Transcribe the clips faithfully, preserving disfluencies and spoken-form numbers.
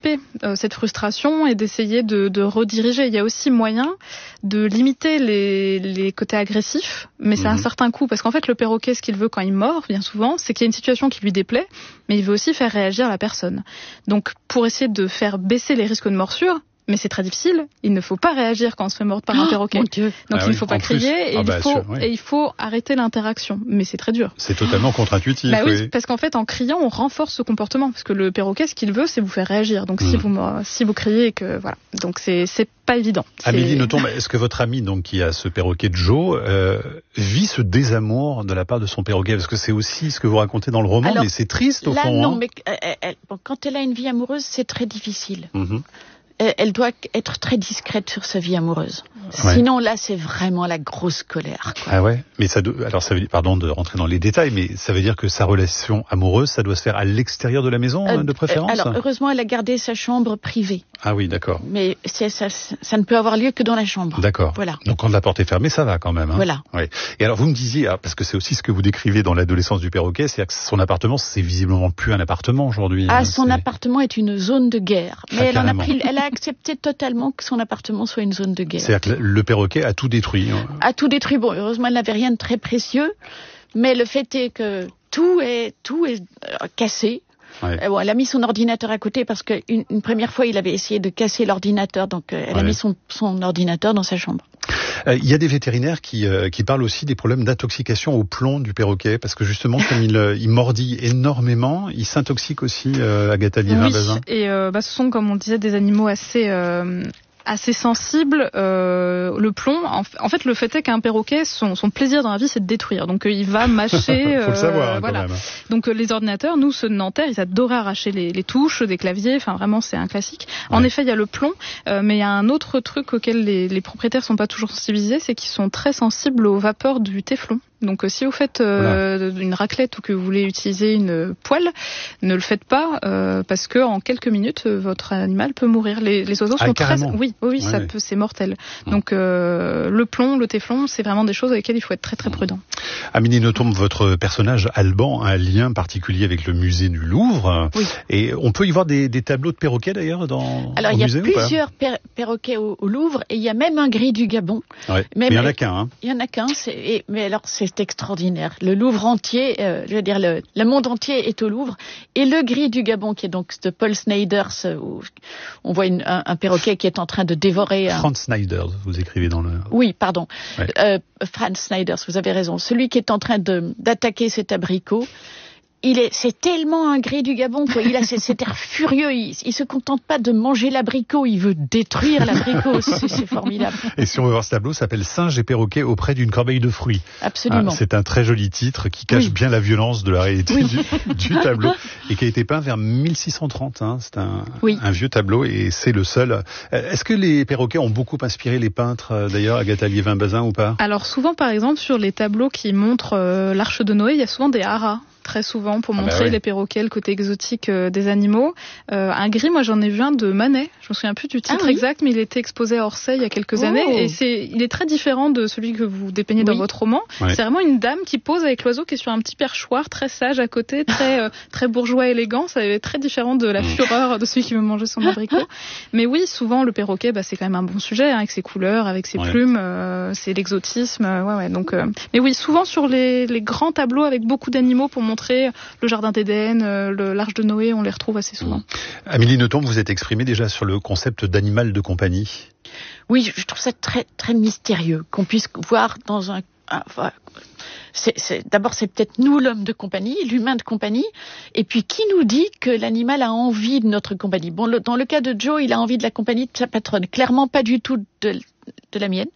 anticiper euh, cette frustration et d'essayer de, de rediriger. Il y a aussi moyen de limiter les, les côtés agressifs, mais c'est mmh. un certain coût. Parce qu'en fait, le perroquet, ce qu'il veut quand il mord, bien souvent, c'est qu'il y a une situation qui lui déplaît, mais il veut aussi faire réagir la personne. Donc, pour essayer de faire baisser les risques de morsure, mais c'est très difficile. Il ne faut pas réagir quand on se fait mordre par un perroquet. Oh, mon Dieu. Donc ah il ne oui, faut pas crier et, ah il bah, faut, sûr, oui. et il faut arrêter l'interaction. Mais c'est très dur. C'est totalement contre-intuitif. Bah oui, oui, parce qu'en fait, en criant, on renforce ce comportement. Parce que le perroquet, ce qu'il veut, c'est vous faire réagir. Donc mmh. si vous si vous criez et que voilà, donc c'est c'est pas évident. Amélie Nothomb, est-ce que votre ami donc qui a ce perroquet de Joe euh, vit ce désamour de la part de son perroquet? Parce que c'est aussi ce que vous racontez dans le roman, Alors, mais c'est triste au là, fond. Non, hein. mais elle, elle, bon, quand elle a une vie amoureuse, c'est très difficile. Mmh. Elle doit être très discrète sur sa vie amoureuse. Ouais. Sinon, là, c'est vraiment la grosse colère. Quoi. Ah ouais. Mais ça, doit, alors ça veut dire, pardon de rentrer dans les détails, mais ça veut dire que sa relation amoureuse, ça doit se faire à l'extérieur de la maison, euh, de préférence. Alors, heureusement, elle a gardé sa chambre privée. Ah oui, d'accord. Mais c'est, ça, ça ne peut avoir lieu que dans la chambre. D'accord. Voilà. Donc quand la porte est fermée, ça va quand même. Hein. Voilà. Ouais. Et alors, vous me disiez, parce que c'est aussi ce que vous décrivez dans l'adolescence du perroquet, c'est que son appartement, c'est visiblement plus un appartement aujourd'hui. Ah, hein, son c'est... appartement est une zone de guerre. Mais ah, elle carrément. en a pris, elle a accepté totalement que son appartement soit une zone de guerre. C'est-à-dire que le perroquet a tout détruit. Hein. A tout détruit. Bon, heureusement, elle n'avait rien de très précieux, mais le fait est que tout est tout est euh, cassé. Ouais. Euh, bon, elle a mis son ordinateur à côté parce qu'une une première fois, il avait essayé de casser l'ordinateur, donc euh, elle ouais. a mis son, son ordinateur dans sa chambre. Il euh, y a des vétérinaires qui, euh, qui parlent aussi des problèmes d'intoxication au plomb du perroquet, parce que justement, comme il, il mordit énormément, il s'intoxique aussi, euh, Agatha Liévin-Bazin. Oui, et euh, bah, ce sont, comme on disait, des animaux assez... Euh assez sensible, euh, le plomb. En, en fait, le fait est qu'un perroquet, son, son plaisir dans la vie, c'est de détruire. Donc, euh, il va mâcher. Faut euh, le savoir, hein, voilà. Quand même. Donc, euh, les ordinateurs, nous, ceux de Nanterre, ils adoraient arracher les, les touches des claviers. Enfin, vraiment, c'est un classique. Ouais. En effet, il y a le plomb, euh, mais il y a un autre truc auquel les, les propriétaires sont pas toujours sensibilisés, c'est qu'ils sont très sensibles aux vapeurs du téflon. Donc, euh, si vous faites euh, une raclette ou que vous voulez utiliser une poêle, ne le faites pas euh, parce que en quelques minutes, votre animal peut mourir. Les, les oiseaux ah, sont carrément. très, oui, oui, oui, ouais, ça ouais. peut, c'est mortel. Donc, euh, le plomb, le téflon, c'est vraiment des choses avec lesquelles il faut être très, très prudent. Amélie Nothomb, votre personnage Alban a un lien particulier avec le musée du Louvre. Oui. Et on peut y voir des, des tableaux de perroquets d'ailleurs dans. Alors, au il y a musée, plusieurs per- perroquets au, au Louvre et il y a même un gris du Gabon. Ouais. Mais il y en a qu'un. Hein. Il y en a qu'un. C'est, et, mais alors, c'est extraordinaire. Le Louvre entier, euh, je veux dire, le, le monde entier est au Louvre. Et le gris du Gabon, qui est donc de Paul Snijders, où on voit une, un, un perroquet qui est en train de dévorer... Un... Franz Snijders, vous écrivez dans le... Oui, pardon. Ouais. Euh, Franz Snijders, vous avez raison. Celui qui est en train de, d'attaquer cet abricot. Il est, c'est tellement un gris du Gabon, quoi. Il a cet, cet air furieux. Il, il se contente pas de manger l'abricot. Il veut détruire l'abricot. C'est, c'est formidable. Et si on veut voir ce tableau, ça s'appelle Singe et perroquet auprès d'une corbeille de fruits. Absolument. Ah, c'est un très joli titre qui cache oui. bien la violence de la réalité oui. du, du tableau et qui a été peint vers mille six cent trente. Hein. C'est un, oui. un vieux tableau et c'est le seul. Est-ce que les perroquets ont beaucoup inspiré les peintres, d'ailleurs, Agatha Liévin-Bazin ou pas? Alors souvent, par exemple, sur les tableaux qui montrent euh, l'Arche de Noé, il y a souvent des haras. Très souvent pour montrer ah bah oui. les perroquets, le côté exotique euh, des animaux. Euh, un gris, moi j'en ai vu un de Manet. Je me souviens plus du titre ah oui. exact, mais il était exposé à Orsay il y a quelques oh. années et c'est, il est très différent de celui que vous dépeignez oui. dans votre roman. Ouais. C'est vraiment une dame qui pose avec l'oiseau qui est sur un petit perchoir très sage à côté, très euh, très bourgeois élégant. Ça est très différent de la fureur de celui qui veut manger son abricot. Mais oui, souvent le perroquet, bah, c'est quand même un bon sujet hein, avec ses couleurs, avec ses ouais. plumes, euh, c'est l'exotisme. Euh, ouais, ouais. Donc, euh... mais oui, souvent sur les, les grands tableaux avec beaucoup d'animaux pour montrer le jardin d'Éden, le, l'Arche de Noé, on les retrouve assez souvent. Mmh. Amélie Nothomb, vous êtes exprimée déjà sur le concept d'animal de compagnie. Oui, je trouve ça très très mystérieux qu'on puisse voir dans un... un enfin, c'est, c'est, d'abord, c'est peut-être nous, l'homme de compagnie, l'humain de compagnie, et puis qui nous dit que l'animal a envie de notre compagnie? Bon, le, dans le cas de Joe, il a envie de la compagnie de sa patronne, clairement pas du tout de, de la mienne.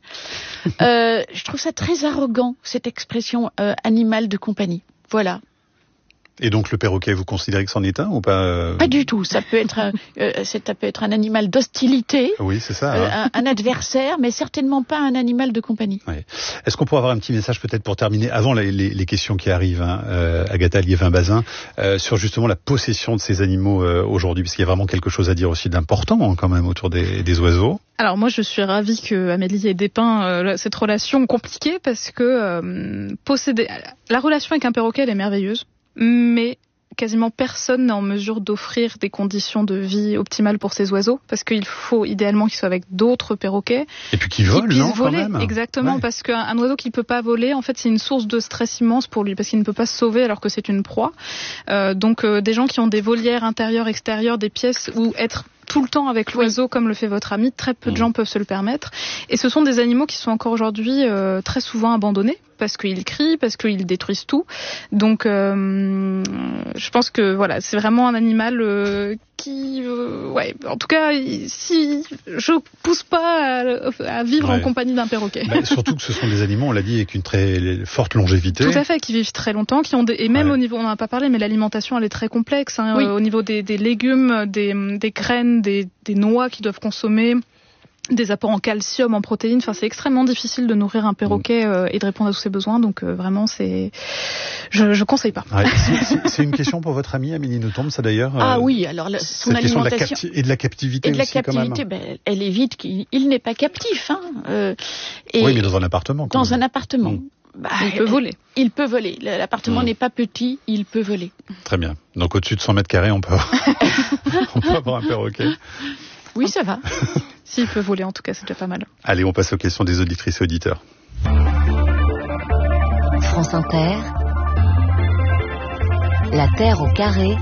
euh, je trouve ça très arrogant, cette expression euh, animal de compagnie. Voilà. Et donc le perroquet, vous considérez que c'en est un ou pas euh... Pas du tout. Ça peut être, un, euh, ça peut être un animal d'hostilité. Oui, c'est ça. Hein. Euh, un, un adversaire, mais certainement pas un animal de compagnie. Oui. Est-ce qu'on pourrait avoir un petit message peut-être pour terminer, avant les, les, les questions qui arrivent, hein, euh, Agatha Liévin-Bazin, euh, sur justement la possession de ces animaux euh, aujourd'hui, parce qu'il y a vraiment quelque chose à dire aussi d'important hein, quand même autour des, des oiseaux. Alors moi je suis ravie que Amélie ait dépeint euh, cette relation compliquée parce que euh, posséder la relation avec un perroquet elle est merveilleuse. Mais quasiment personne n'est en mesure d'offrir des conditions de vie optimales pour ces oiseaux, parce qu'il faut idéalement qu'ils soient avec d'autres perroquets. Et puis qu'ils volent, non, voler, quand même. Exactement, ouais. Parce qu'un un oiseau qui peut pas voler, en fait, c'est une source de stress immense pour lui, parce qu'il ne peut pas se sauver alors que c'est une proie. Euh, donc, euh, des gens qui ont des volières intérieures, extérieures, des pièces où être tout le temps avec l'oiseau, oui. comme le fait votre ami, très peu de gens peuvent se le permettre. Et ce sont des animaux qui sont encore aujourd'hui euh, très souvent abandonnés, parce qu'ils crient, parce qu'ils détruisent tout. Donc, euh, je pense que voilà, c'est vraiment un animal euh, qui, euh, ouais, en tout cas, si je pousse pas à, à vivre ouais. en compagnie d'un perroquet. Bah, surtout que ce sont des animaux, on l'a dit, avec une très forte longévité. Tout à fait, qui vivent très longtemps, qui ont des, et même ouais. au niveau, on n'en a pas parlé, mais l'alimentation elle est très complexe. Hein, oui. euh, au niveau des, des légumes, des, des graines, des, des noix qu'ils doivent consommer. Des apports en calcium, en protéines. Enfin, c'est extrêmement difficile de nourrir un perroquet euh, et de répondre à tous ses besoins. Donc, euh, vraiment, c'est, je, je conseille pas. Ouais, c'est, c'est une question pour votre amie Amélie Nothomb, ça d'ailleurs. Euh, ah oui, alors la, son alimentation de la capti- et de la captivité et de la aussi, captivité, quand même. Ben, elle évite qu'il il n'est pas captif. Hein, euh, et oui, mais dans un appartement. Dans même. un appartement. Mmh. Bah, il peut voler. Il peut voler. L'appartement mmh. n'est pas petit, il peut voler. Très bien. Donc, au-dessus de cent mètres carrés, on peut, on peut avoir un perroquet. Oui, ça va. S'il peut voler, en tout cas, c'est déjà pas mal. Allez, on passe aux questions des auditrices et auditeurs. France Inter. La Terre au carré.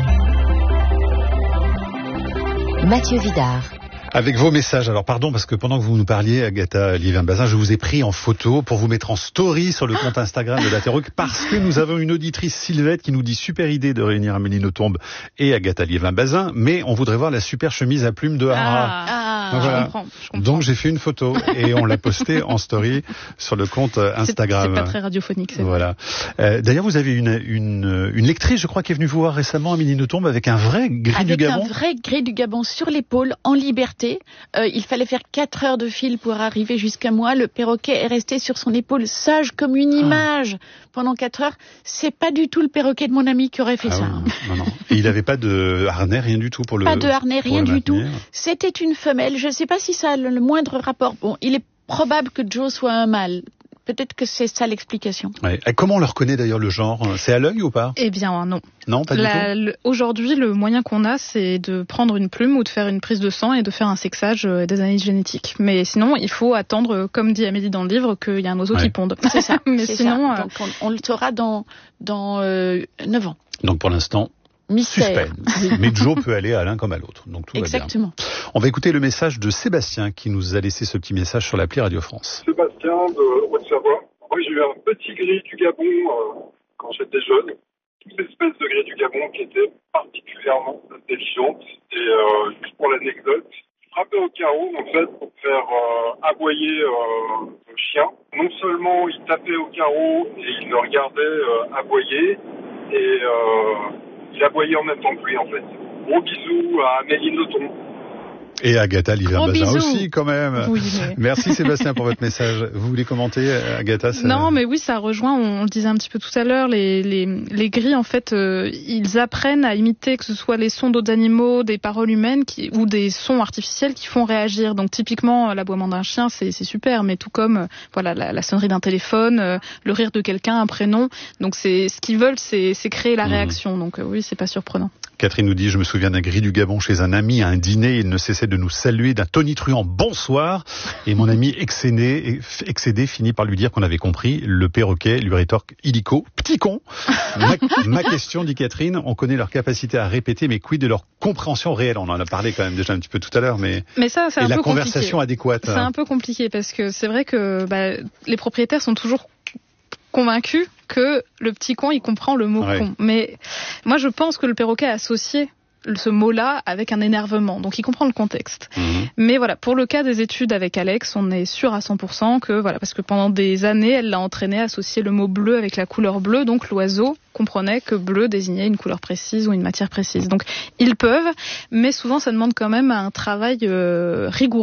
Mathieu Vidard. Avec vos messages, alors pardon parce que pendant que vous nous parliez, Agatha Liévin-Bazin, je vous ai pris en photo pour vous mettre en story sur le compte Instagram de la Terre parce que nous avons une auditrice Sylvette qui nous dit super idée de réunir Amélie Nothomb et Agatha Liévin-Bazin, mais on voudrait voir la super chemise à plumes de Hara. Ah, ah donc, voilà. je comprends, je comprends. Donc j'ai fait une photo et on l'a postée en story sur le compte Instagram. C'est, c'est pas très radiophonique, c'est voilà. Euh, d'ailleurs, vous avez une, une, une lectrice, je crois, qui est venue vous voir récemment, Amélie Nothomb, avec un vrai gris avec du Gabon. Avec un vrai gris du Gabon sur l'épaule, en liberté. Euh, il fallait faire quatre heures de fil pour arriver jusqu'à moi. Le perroquet est resté sur son épaule, sage comme une image, ah. pendant quatre heures. C'est pas du tout le perroquet de mon ami qui aurait fait ah ça. Oui. Non, non. Et il n'avait pas de harnais, rien du tout pour le. Pas de harnais, rien du tout. Maintenir. C'était une femelle. Je ne sais pas si ça a le, le moindre rapport. Bon, il est probable que Joe soit un mâle. Peut-être que c'est ça l'explication. Ouais. Et comment on le reconnaît d'ailleurs le genre ? C'est à l'œil ou pas ? Eh bien non. Non, pas La, du tout. le, aujourd'hui, le moyen qu'on a, c'est de prendre une plume ou de faire une prise de sang et de faire un sexage et des analyses génétiques. Mais sinon, il faut attendre, comme dit Amélie dans le livre, qu'il y a un oiseau ouais. qui ponde. C'est ça. Mais c'est sinon, ça. Donc, on, on le saura dans dans euh, neuf ans. Donc pour l'instant. Mystère. Suspense. Mais Joe peut aller à l'un comme à l'autre. Donc tout Exactement. va bien. On va écouter le message de Sébastien qui nous a laissé ce petit message sur l'appli Radio France. Sébastien de Haute-Savoie. Moi j'ai eu un petit gris du Gabon euh, quand j'étais jeune. Une espèce de gris du Gabon qui était particulièrement intelligente. Et euh, juste pour l'anecdote, je frappais au carreau en fait pour faire euh, aboyer euh, le chien. Non seulement il tapait au carreau et il le regardait euh, aboyer et euh, il aboyait en même temps que lui, en fait. Gros bisous à Amélie Nothomb. Et Agatha Liévin-Bazin aussi, quand même. Oui, mais... Merci Sébastien pour votre message. Vous voulez commenter, Agatha ça... Non, mais oui, ça rejoint, on le disait un petit peu tout à l'heure, les, les, les gris, en fait, euh, ils apprennent à imiter que ce soit les sons d'autres animaux, des paroles humaines qui, ou des sons artificiels qui font réagir. Donc typiquement, l'aboiement d'un chien, c'est, c'est super, mais tout comme euh, voilà la, la sonnerie d'un téléphone, euh, le rire de quelqu'un, un prénom. Donc c'est ce qu'ils veulent, c'est, c'est créer la mmh. réaction. Donc euh, oui, c'est pas surprenant. Catherine nous dit, je me souviens d'un gris du Gabon chez un ami à un dîner, il ne cessait de nous saluer d'un tonitruant bonsoir, et mon ami excédé, excédé finit par lui dire qu'on avait compris, le perroquet lui rétorque illico, petit con. ma, ma question, dit Catherine, on connaît leur capacité à répéter, mais quid de leur compréhension réelle ? On en a parlé quand même déjà un petit peu tout à l'heure, mais, mais ça, c'est et un la peu conversation compliqué. adéquate. C'est un peu compliqué parce que c'est vrai que bah, les propriétaires sont toujours convaincu que le petit con, il comprend le mot ouais. con. Mais moi, je pense que le perroquet a associé ce mot-là avec un énervement. Donc, il comprend le contexte. Mmh. Mais voilà, pour le cas des études avec Alex, on est sûr à cent pour cent que, voilà, parce que pendant des années, elle l'a entraîné à associer le mot bleu avec la couleur bleue. Donc, l'oiseau comprenait que bleu désignait une couleur précise ou une matière précise. Donc, ils peuvent, mais souvent, ça demande quand même un travail euh, rigoureux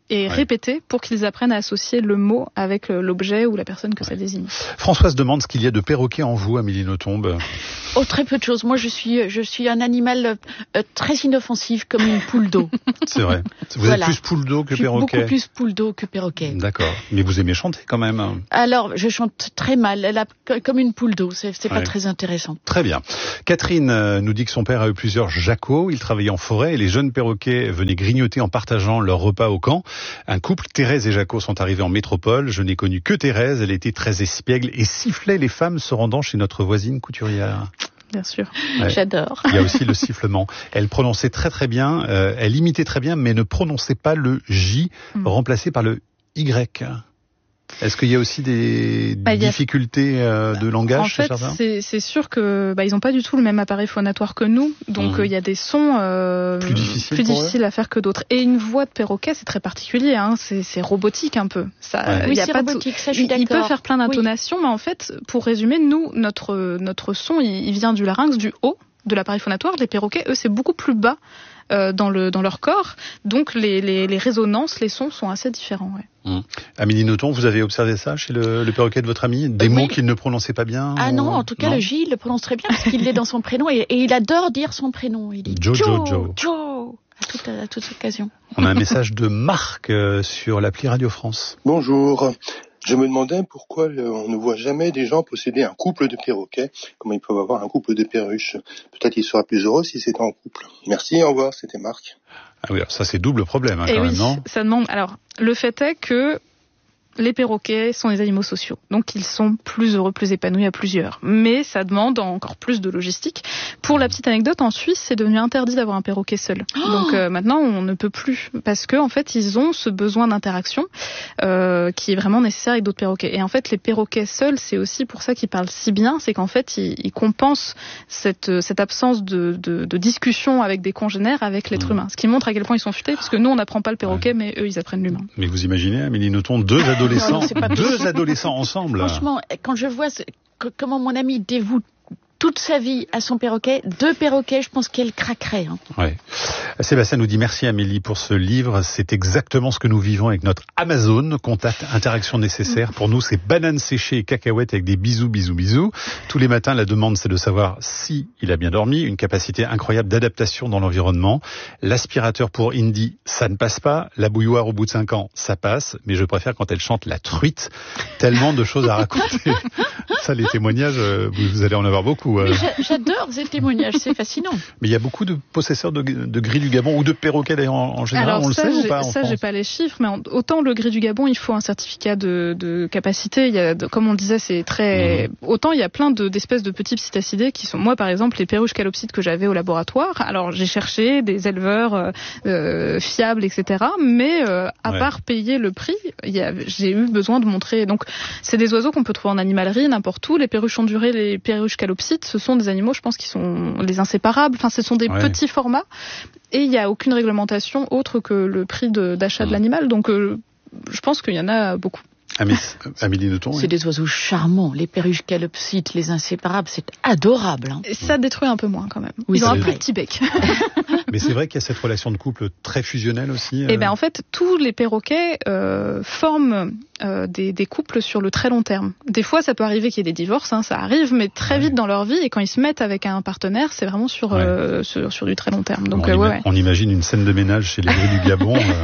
et ouais. répéter pour qu'ils apprennent à associer le mot avec l'objet ou la personne que ouais. ça désigne. Françoise demande ce qu'il y a de perroquet en vous, Amélie Nothomb. Oh, très peu de choses. Moi, je suis, je suis un animal euh, très inoffensif, comme une poule d'eau. C'est vrai. Vous voilà. êtes plus poule d'eau que perroquet. Je suis beaucoup plus poule d'eau que perroquet. D'accord. Mais vous aimez chanter quand même. Alors, je chante très mal, elle a, comme une poule d'eau. C'est, c'est ouais. pas très intéressant. Très bien. Catherine euh, nous dit que son père a eu plusieurs jacos. Il travaillait en forêt et les jeunes perroquets venaient grignoter en partageant leur repas au camp. Un couple, Thérèse et Jaco, sont arrivés en métropole. Je n'ai connu que Thérèse. Elle était très espiègle et sifflait les femmes se rendant chez notre voisine couturière. Bien sûr, ouais. J'adore. Il y a aussi le sifflement. Elle prononçait très très bien, euh, elle imitait très bien, mais ne prononçait pas le J, mm. remplacé par le Y. Est-ce qu'il y a aussi des bah, difficultés a... de langage en fait, chez certains ? c'est, c'est sûr que bah, ils n'ont pas du tout le même appareil phonatoire que nous, donc il mmh. euh, y a des sons euh, plus difficiles, plus difficiles à faire que d'autres. Et une voix de perroquet, c'est très particulier, hein, c'est, c'est robotique un peu. Ça, ouais. Oui, y a c'est pas robotique, de... ça je suis d'accord. Il peut faire plein d'intonations, oui. mais en fait, pour résumer, nous, notre notre son, il, il vient du larynx, du haut de l'appareil phonatoire. Les perroquets, eux, c'est beaucoup plus bas. Euh, dans le dans leur corps, donc les, les les résonances, les sons sont assez différents. Ouais. Mmh. Amélie Nothomb, vous avez observé ça chez le, le perroquet de votre ami, des euh, mots oui. qu'il ne prononçait pas bien? Ah ou... non, en tout cas non. Le J, il le prononce très bien parce qu'il l'est dans son prénom et, et il adore dire son prénom. Il dit Joe Joe Joe Joe. Joe à toute à toute occasion. On a un message de Marc euh, sur l'appli Radio France. Bonjour. Je me demandais pourquoi on ne voit jamais des gens posséder un couple de perroquets, comme ils peuvent avoir un couple de perruches. Peut-être qu'il sera plus heureux si c'était en couple. Merci, au revoir, c'était Marc. Ah oui, alors ça c'est double problème hein, Et quand oui, même, non ? Ça demande. Alors, le fait est que les perroquets sont des animaux sociaux, donc ils sont plus heureux, plus épanouis à plusieurs. Mais ça demande encore plus de logistique. Pour la petite anecdote, en Suisse, c'est devenu interdit d'avoir un perroquet seul. Oh donc euh, maintenant, on ne peut plus parce que en fait, ils ont ce besoin d'interaction euh, qui est vraiment nécessaire avec d'autres perroquets. Et en fait, les perroquets seuls, c'est aussi pour ça qu'ils parlent si bien, c'est qu'en fait, ils, ils compensent cette cette absence de, de, de discussion avec des congénères avec l'être mmh. humain. Ce qui montre à quel point ils sont futés, parce que nous, on n'apprend pas le perroquet, ouais. mais eux, ils apprennent l'humain. Mais vous imaginez, Amélie Nothomb, deux adolescents. Non, non, deux adolescents ensemble. Franchement, quand je vois ce, comment mon ami dévoue toute sa vie à son perroquet, deux perroquets, je pense qu'elle craquerait. Hein. Ouais. Sébastien nous dit merci Amélie pour ce livre. C'est exactement ce que nous vivons avec notre Amazon. Contact, interaction nécessaire. Pour nous, c'est bananes séchées et cacahuètes avec des bisous, bisous, bisous. Tous les matins, la demande, c'est de savoir si il a bien dormi. Une capacité incroyable d'adaptation dans l'environnement. L'aspirateur pour Indy, ça ne passe pas. La bouilloire au bout de cinq ans, ça passe. Mais je préfère quand elle chante la truite. Tellement de choses à raconter. Ça, les témoignages, vous, vous allez en avoir beaucoup. J'adore ces témoignages, c'est fascinant. Mais il y a beaucoup de possesseurs de, de gris du Gabon ou de perroquets d'ailleurs en, en général. Alors, on ça, le sait ou pas en Ça, France j'ai pas les chiffres, mais en, autant le gris du Gabon, il faut un certificat de, de capacité. Il y a, de, comme on le disait, c'est très. Mmh. Autant il y a plein de, d'espèces de petits psittacidés qui sont. Moi, par exemple, les perruches calopsites que j'avais au laboratoire. Alors, j'ai cherché des éleveurs euh, fiables, et cetera. Mais euh, à ouais. part payer le prix, il y a, j'ai eu besoin de montrer. Donc, c'est des oiseaux qu'on peut trouver en animalerie n'importe où. Les perruches ondulées, les perruches calopsites, ce sont des animaux, je pense, qui sont les inséparables. Enfin, ce sont des ouais. petits formats. Et il n'y a aucune réglementation autre que le prix de, d'achat mmh. de l'animal. Donc, euh, je pense qu'il y en a beaucoup. Amélie Nothomb. C'est oui. des oiseaux charmants. Les perruches calopsites, les inséparables, c'est adorable. Hein. Et ça détruit un peu moins quand même. Oui, ils ont un plus petit bec. Mais c'est vrai qu'il y a cette relation de couple très fusionnelle aussi. Euh... Eh ben en fait, tous les perroquets euh, forment euh, des, des couples sur le très long terme. Des fois, ça peut arriver qu'il y ait des divorces, hein, ça arrive, mais très ouais. vite dans leur vie. Et quand ils se mettent avec un partenaire, c'est vraiment sur ouais. euh, sur, sur du très long terme. Donc on, euh, ima- ouais. on imagine une scène de ménage chez les gris du Gabon. Euh...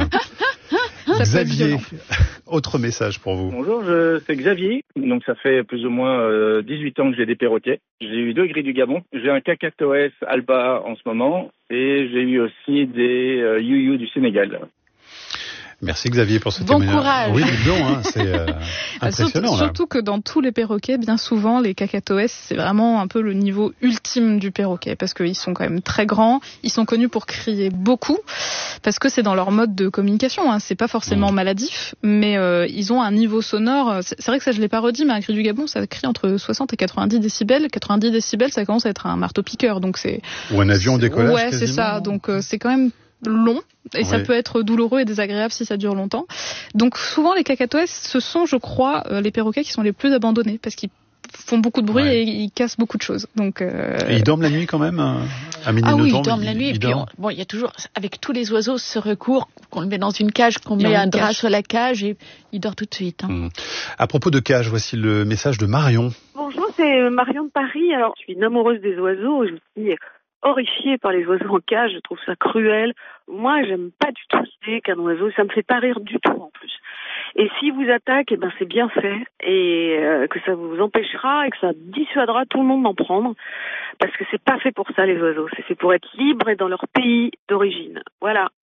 Xavier, autre message pour vous. Bonjour, je, c'est Xavier. Donc ça fait plus ou moins euh, dix-huit ans que j'ai des perroquets. J'ai eu deux gris du Gabon. J'ai un Cacatoès alba en ce moment et j'ai eu aussi des euh, youyou du Sénégal. Merci Xavier pour ce bon témoignage. Courage. Oui, dis donc, hein, c'est euh, impressionnant. Surtout, surtout que dans tous les perroquets, bien souvent, les cacatoès, c'est vraiment un peu le niveau ultime du perroquet, parce qu'ils sont quand même très grands, ils sont connus pour crier beaucoup, parce que c'est dans leur mode de communication, hein. C'est pas forcément mmh. maladif, mais euh, ils ont un niveau sonore, c'est, c'est vrai que ça je l'ai pas redit, mais un cri du Gabon, ça crie entre soixante et quatre-vingt-dix décibels. quatre-vingt-dix décibels, ça commence à être un marteau-piqueur, donc c'est... Ou un avion au décollage. Ouais, quasiment. C'est ça, donc euh, c'est quand même long et ouais. ça peut être douloureux et désagréable si ça dure longtemps. Donc souvent les cacatoès, ce sont, je crois, euh, les perroquets qui sont les plus abandonnés parce qu'ils font beaucoup de bruit ouais. et ils cassent beaucoup de choses. Donc, euh... et ils dorment la nuit quand même à minuit Ah oui, ils dorment la nuit. Et puis on, bon, il y a toujours, avec tous les oiseaux, ce recours qu'on le met dans une cage, qu'on met un drap sur la cage et il dort tout de suite. Hein. Mmh. À propos de cage, voici le message de Marion. Bonjour, c'est Marion de Paris. Alors, je suis une amoureuse des oiseaux. Je suis horrifiée par les oiseaux en cage. Je trouve ça cruel. Moi, j'aime pas du tout l'idée qu'un oiseau, ça me fait pas rire du tout en plus. Et s'il vous attaque, eh ben c'est bien fait et euh, que ça vous empêchera et que ça dissuadera tout le monde d'en prendre parce que c'est pas fait pour ça les oiseaux. C'est fait pour être libres et dans leur pays d'origine. Voilà.